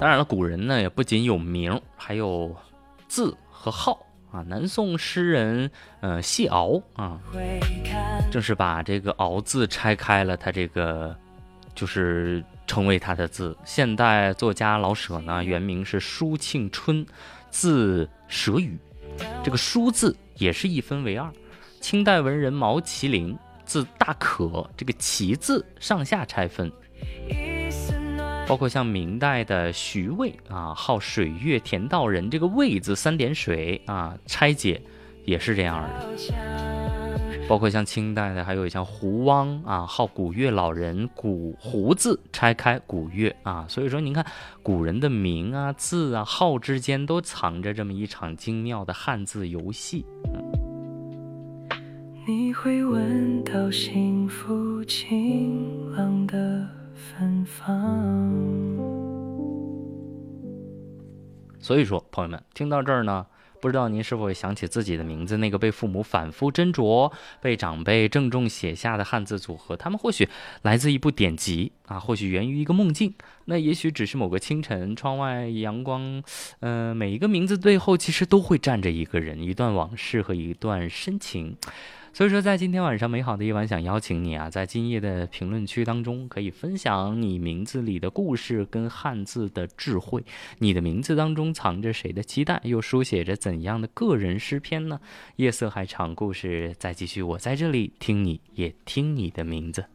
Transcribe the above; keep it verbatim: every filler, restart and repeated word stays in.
当然了，古人呢也不仅有名，还有字和号啊。南宋诗人呃谢敖啊，正是把这个敖字拆开了，他这个就是成为他的字。现代作家老舍呢，原名是舒庆春，字舍予，这个舒字也是一分为二。清代文人毛麒麟，字大可，这个奇字上下拆分。包括像明代的徐渭啊，号水月田道人，这个渭字三点水啊，拆解也是这样的。包括像清代的，还有像胡汪啊，号古月老人，古胡字拆开古月啊。所以说您看古人的名啊、字啊、号之间都藏着这么一场精妙的汉字游戏。嗯， 你会闻到幸福晴朗的芬芳。 所以说朋友们听到这儿呢，不知道您是否会想起自己的名字那个被父母反复斟酌、被长辈郑重写下的汉字组合，他们或许来自一部典籍啊，或许源于一个梦境，那也许只是某个清晨，窗外阳光，呃，每一个名字背后其实都会站着一个人，一段往事和一段深情。所以说在今天晚上美好的夜晚，想邀请你啊，在今夜的评论区当中可以分享你名字里的故事跟汉字的智慧。你的名字当中藏着谁的期待，又书写着怎样的个人诗篇呢？夜色还长，故事再继续，我在这里听你也听你的名字。